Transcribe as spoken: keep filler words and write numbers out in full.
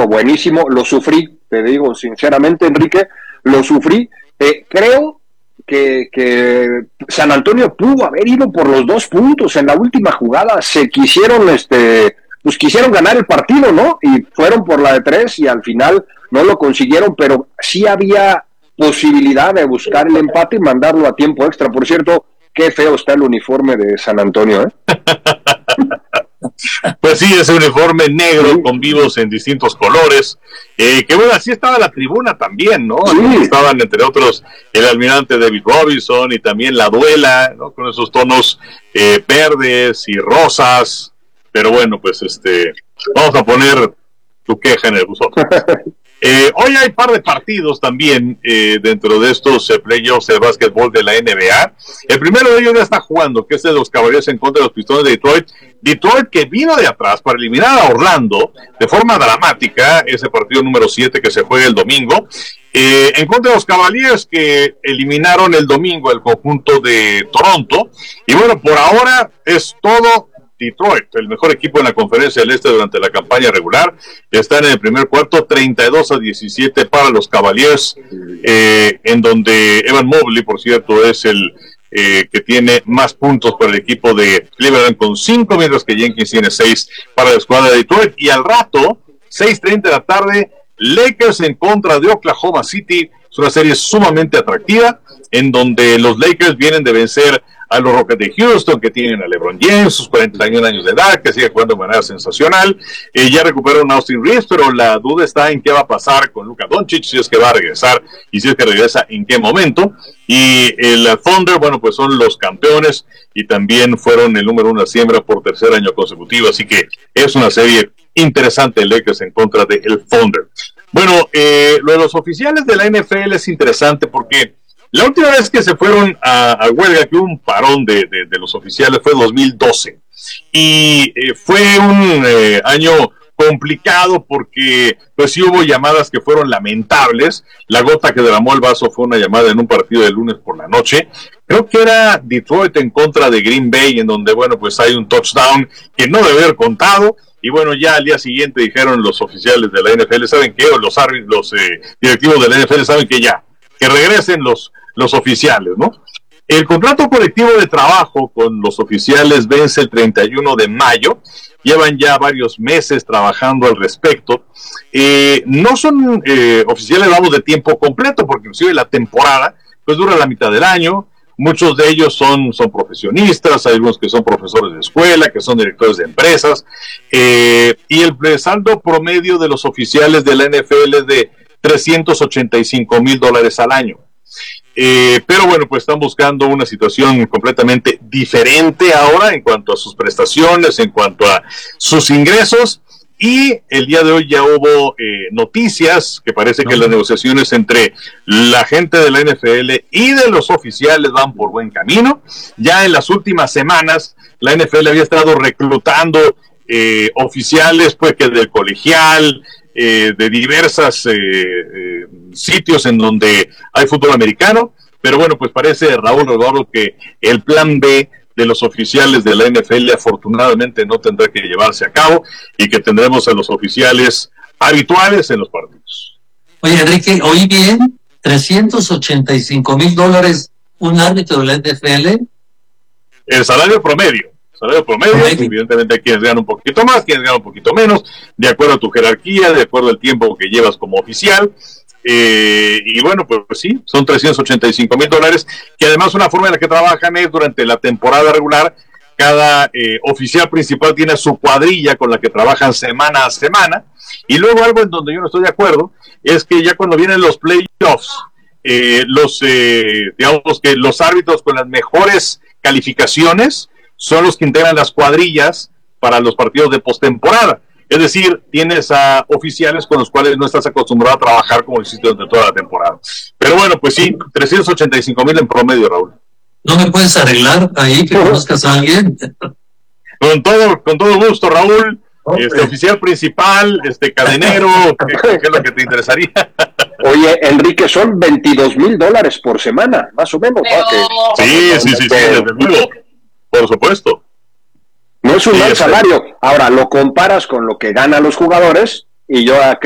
bueno, buenísimo, lo sufrí, te digo sinceramente, Enrique, lo sufrí. Eh, creo que, que San Antonio pudo haber ido por los dos puntos en la última jugada, se quisieron, este, pues quisieron ganar el partido, ¿no? Y fueron por la de tres y al final no lo consiguieron, pero sí había posibilidad de buscar el empate y mandarlo a tiempo extra. Por cierto, qué feo está el uniforme de San Antonio, ¿eh? Pues sí, ese uniforme negro sí, con vivos en distintos colores, eh, que bueno, así estaba la tribuna también, ¿no? Sí. Estaban entre otros el almirante David Robinson y también la duela, ¿no? Con esos tonos eh, verdes y rosas, pero bueno, pues este, vamos a poner tu queja en el buzón. Eh, hoy hay par de partidos también eh, dentro de estos eh, playoffs de básquetbol de la N B A. El primero de ellos ya está jugando, que es de los Cavaliers en contra de los Pistones de Detroit. Detroit que vino de atrás para eliminar a Orlando de forma dramática, ese partido número siete que se juega el domingo, eh, en contra de los Cavaliers que eliminaron el domingo el conjunto de Toronto. Y bueno, por ahora es todo Detroit, el mejor equipo en la Conferencia del Este durante la campaña regular. Están en el primer cuarto, treinta y dos a diecisiete para los Cavaliers, eh, en donde Evan Mobley, por cierto, es el eh, que tiene más puntos para el equipo de Cleveland con cinco, mientras que Jenkins tiene seis para la escuadra de Detroit. Y al rato, seis treinta de la tarde, Lakers en contra de Oklahoma City. Es una serie sumamente atractiva, en donde los Lakers vienen de vencer a los Rockets de Houston, que tienen a LeBron James, sus cuarenta y un años de edad, que sigue jugando de manera sensacional. Eh, ya recuperaron a Austin Reeves, pero la duda está en qué va a pasar con Luka Doncic, si es que va a regresar, y si es que regresa, en qué momento. Y el Thunder, bueno, pues son los campeones, y también fueron el número uno de siembra por tercer año consecutivo, así que es una serie interesante, el Lakers en contra del Thunder. Bueno, eh, lo de los oficiales de la N F L es interesante porque la última vez que se fueron a, a huelga, que hubo un parón de, de, de los oficiales, fue dos mil doce. Y eh, fue un eh, año complicado porque pues sí hubo llamadas que fueron lamentables. La gota que derramó el vaso fue una llamada en un partido de lunes por la noche. Creo que era Detroit en contra de Green Bay, en donde, bueno, pues hay un touchdown que no debe haber contado. Y bueno, ya al día siguiente dijeron los oficiales de la N F L, ¿saben qué? O los árbitros, los eh, directivos de la N F L saben que ya, que regresen los los oficiales, ¿no? El contrato colectivo de trabajo con los oficiales vence el treinta y uno de mayo, llevan ya varios meses trabajando al respecto. Eh, no son eh, oficiales, vamos, de tiempo completo, porque inclusive la temporada pues dura la mitad del año. Muchos de ellos son, son profesionistas, hay algunos que son profesores de escuela, que son directores de empresas, eh, y el saldo promedio de los oficiales de la N F L es de trescientos ochenta y cinco mil dólares al año. Eh, pero bueno, pues están buscando una situación completamente diferente ahora en cuanto a sus prestaciones, en cuanto a sus ingresos, y el día de hoy ya hubo eh, noticias que parece que las negociaciones entre la gente de la N F L y de los oficiales van por buen camino. Ya en las últimas semanas la N F L había estado reclutando eh, oficiales pues que del colegial, Eh, de diversas eh, eh, sitios en donde hay fútbol americano, pero bueno, pues parece, Raúl Eduardo, que el plan B de los oficiales de la N F L afortunadamente no tendrá que llevarse a cabo y que tendremos a los oficiales habituales en los partidos. Oye, Enrique, oí bien, trescientos ochenta y cinco mil dólares un árbitro de la N F L. El salario promedio. Salario promedio, evidentemente hay quienes ganan un poquito más, quienes ganan un poquito menos, de acuerdo a tu jerarquía, de acuerdo al tiempo que llevas como oficial, eh, y bueno, pues, pues sí, son trescientos ochenta y cinco mil dólares, que además una forma en la que trabajan es durante la temporada regular, cada eh, oficial principal tiene su cuadrilla con la que trabajan semana a semana, y luego algo en donde yo no estoy de acuerdo, es que ya cuando vienen los playoffs, eh, los, eh, digamos que los árbitros con las mejores calificaciones son los que integran las cuadrillas para los partidos de postemporada. Es decir, tienes a oficiales con los cuales no estás acostumbrado a trabajar como hiciste durante toda la temporada. Pero bueno, pues sí, trescientos ochenta y cinco mil en promedio, Raúl. ¿No me puedes arreglar ahí que conozcas a alguien? Con todo, con todo gusto, Raúl. Okay. Este oficial principal, este cadenero, ¿qué, qué es lo que te interesaría? Oye, Enrique, son veintidós mil dólares por semana, más o menos. Pero... ¿no? Sí, sí, sí, sí, desde luego. Por supuesto. No es un sí, mal es salario. Ahora, lo comparas con lo que ganan los jugadores y yo